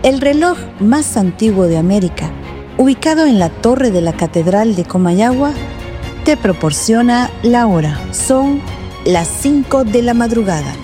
El reloj más antiguo de América, ubicado en la torre de la Catedral de Comayagua, te proporciona la hora. Son las 5 de la madrugada.